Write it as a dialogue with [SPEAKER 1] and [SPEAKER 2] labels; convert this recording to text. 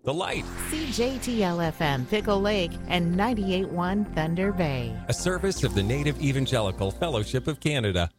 [SPEAKER 1] The Light.
[SPEAKER 2] CJTL-FM Pickle Lake and 98.1 Thunder Bay.
[SPEAKER 1] A service of the Native Evangelical Fellowship of Canada.